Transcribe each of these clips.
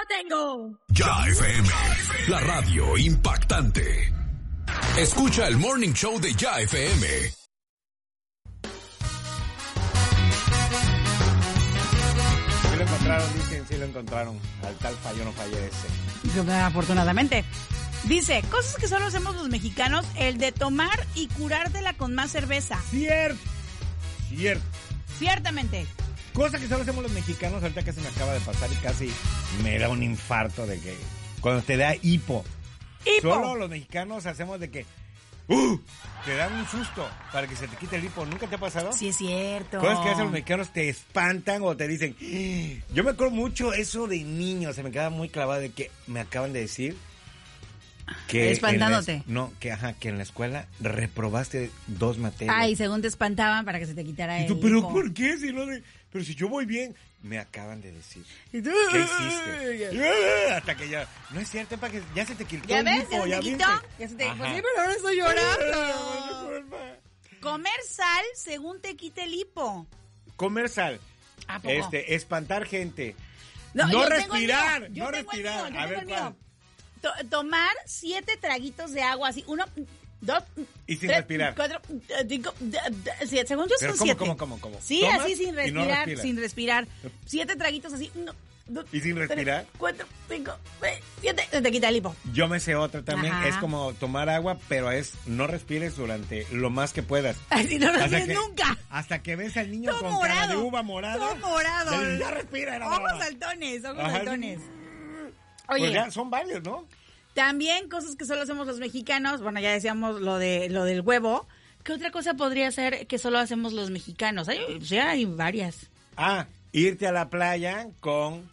tengo. Ya FM, la radio impactante. Escucha el Morning Show de Ya FM. Sí lo encontraron, dicen, sí lo encontraron. Al tal fallo no fallece. Afortunadamente. Dice, cosas que solo hacemos los mexicanos, el de tomar y curártela con más cerveza. Cierto. Ciertamente. Cosa que solo hacemos los mexicanos, ahorita que se me acaba de pasar y casi me da un infarto de que cuando te da hipo. Solo los mexicanos hacemos de que te dan un susto para que se te quite el hipo. ¿Nunca te ha pasado? Sí, es cierto. Cosas que hacen los mexicanos te espantan o te dicen. Yo me acuerdo mucho eso de niño, se me queda muy clavado de que me acaban de decir que espantándote. Que en la escuela reprobaste 2 materias. Ay, según te espantaban para que se te quitara el ¿Pero hipo. por qué? Pero si yo voy bien, me acaban de decir. ¿Y tú? ¿Qué hiciste? Hasta que ya, no es cierto, para que ya se te quitó ¿Ya el ves? hipo, ¿Ya se te quitó? Ya se te... Pues sí, pero ahora estoy llorando. Comer sal según te quite el hipo. Comer sal. ¿A poco? Espantar gente. No respirar. Yo tengo el mío. A ver, ¿cuál? Tomar 7 traguitos de agua, así, 1, 2, y sin 3, respirar. 4, 5, 7. Según yo son 7. ¿Cómo? Sí, ¿tomas? así sin respirar, sin respirar. 7 traguitos así, 1, 2, ¿y sin respirar? 3, 4, 5, 6, 7. Se te quita el hipo. Yo me sé otra también. Ajá. Es como tomar agua, pero no respires durante lo más que puedas. Así no respires nunca. Hasta que ves al niño todo con morado, cara de uva morado. Todo morado. Ya respira. Ojos saltones, ojos Ajá. saltones. Pues Oye, ya son varios, ¿no? también cosas que solo hacemos los mexicanos. Bueno, ya decíamos lo del huevo. ¿Qué otra cosa podría ser que solo hacemos los mexicanos? Hay varias. Irte a la playa con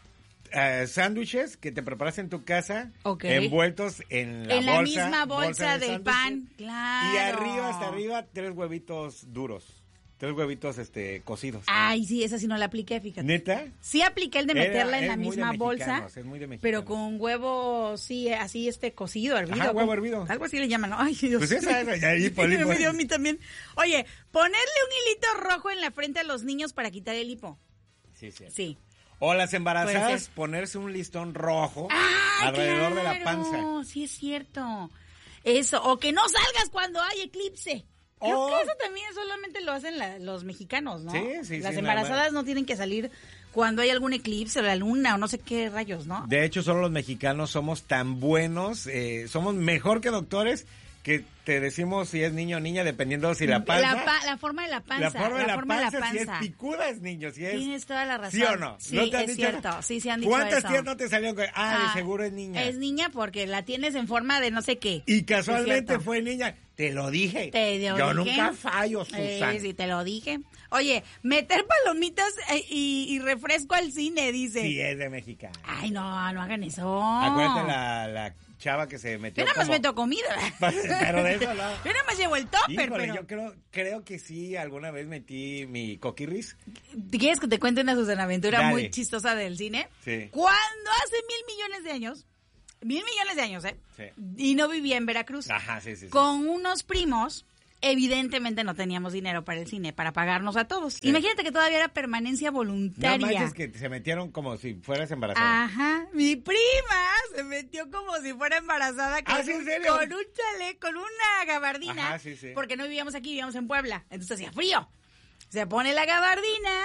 sándwiches que te preparas en tu casa, envueltos en la misma bolsa del pan. Claro. Y hasta arriba, 3 huevitos duros. 3 huevitos cocidos. Ay, sí, esa sí no la apliqué, fíjate. ¿Neta? Sí apliqué el de meterla en la misma bolsa, es muy de mexicanos. pero con huevo, sí, así cocido, hervido. Ajá, huevo hervido. Algo así le llaman, ¿no? Ay, Dios. Pues esa era, ahí me dio a mí también. Oye, ponerle un hilito rojo en la frente a los niños para quitar el hipo. Sí, sí. Sí. O las embarazadas, ponerse un listón rojo alrededor de la panza. No, sí es cierto. Eso, o que no salgas cuando hay eclipse. Creo que eso también solamente lo hacen los mexicanos, ¿no? Sí. Las embarazadas no tienen que salir cuando hay algún eclipse o la luna o no sé qué rayos, ¿no? De hecho, solo los mexicanos somos tan buenos, somos mejor que doctores, que te decimos si es niño o niña dependiendo si la panza... La forma de la panza. La forma de la panza, si es picuda es niño, si es... Tienes toda la razón. ¿Sí o no? Sí, ¿No te han es dicho cierto. eso? Sí, se han dicho ¿Cuántas eso? tías no te salieron? De seguro es niña. Es niña porque la tienes en forma de no sé qué. Y casualmente fue niña. Te lo dije. Yo nunca fallo, Susana. Sí, te lo dije. Oye, meter palomitas y refresco al cine, dice. Sí, es de mexicano. Ay, no hagan eso. Acuérdate la chava que se metió. Yo nada más meto comida. Pero de eso no. Yo nada más llevo el topper, Híjole, pero... yo creo que sí, alguna vez metí mi coquirris. ¿Quieres que te cuente una Susana Aventura Dale. muy chistosa del cine? Sí. Cuando hace 1,000,000,000 de años, 1,000,000,000 de años, Sí. y no vivía en Veracruz. Ajá, sí. Con unos primos, evidentemente no teníamos dinero para el cine, para pagarnos a todos. Sí. Imagínate que todavía era permanencia voluntaria. No manches que se metieron como si fueras embarazada. Ajá, mi prima se metió como si fuera embarazada con, ¿sí, en serio? con un chaleco, con una gabardina, Ajá, sí. porque no vivíamos aquí, vivíamos en Puebla, entonces hacía frío. Se pone la gabardina,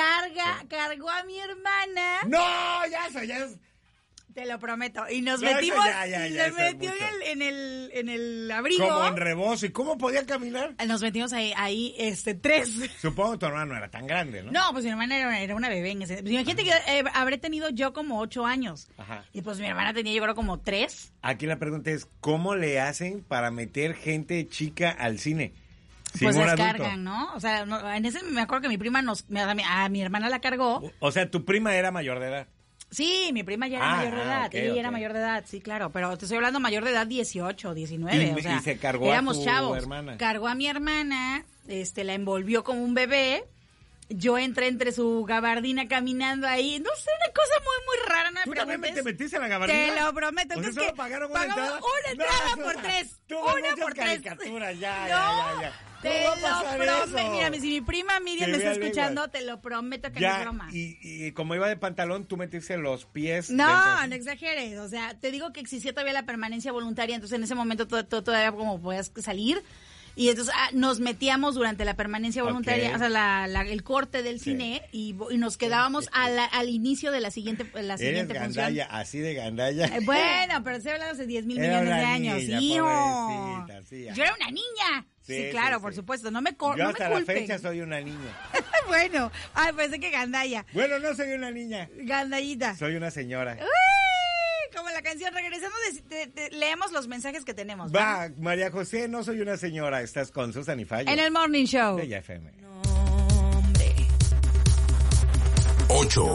cargó a mi hermana. No, ya es... Te lo prometo. Y nos No, eso metimos, ya, y eso se es metió mucho. en el abrigo. Como en rebozo. ¿Y cómo podía caminar? Nos metimos ahí 3. Supongo que tu hermano no era tan grande, ¿no? No, pues mi hermana era una bebé en ese. Pues imagínate que habré tenido yo como 8 años. Ajá. Y pues mi hermana tenía yo creo como 3. Aquí la pregunta es, ¿cómo le hacen para meter gente chica al cine? Pues un descargan, adulto. ¿no? O sea, en ese me acuerdo que mi prima a mi hermana la cargó. O sea, tu prima era mayor de edad. Sí, mi prima ya era mayor de edad. Ok, Ella ok. era mayor de edad, sí, claro. Pero te estoy hablando mayor de edad 18, 19. O sea, Y se cargó éramos a tu chavos. hermana. Cargó a mi hermana, la envolvió como un bebé. Yo entré entre su gabardina caminando ahí. No sé, una cosa muy, muy rara. no me ¿Tú preguntes. también te metiste a la gabardina? Te lo prometo. ¿O sea, Entonces, solo pagaron una entrada? Una entrada No, por 3. Tuvo Una muchas por 3. caricaturas, ya. Te ¿Cómo va a pasar lo prometo. eso? Mira, si mi prima Miriam Que me está vea escuchando, lenguas. te lo prometo que Ya, no es broma. y como iba de pantalón, tú metiste los pies. No, dentro. no exageres. O sea, te digo que existía todavía la permanencia voluntaria, entonces en ese momento todavía como podías salir. Y entonces nos metíamos durante la permanencia voluntaria, Ok. o sea, el corte del cine y nos quedábamos al inicio de la siguiente Eres función. gandalla, así de gandalla. Bueno, pero estoy hablando hace 10,000 Era millones de una años. niña, Sí, pobrecita, sí, yo era una niña. Sí, claro, sí, por sí. supuesto. No me Yo no hasta me la culpen. fecha soy una niña. Bueno, pensé que gandalla. Bueno, no soy una niña. Gandallita. Soy una señora. Como la canción, regresando, leemos los mensajes que tenemos. Va, María José, no soy una señora. Estás con Susan y Fallo. En el Morning Show. De FM. No, hombre. 8.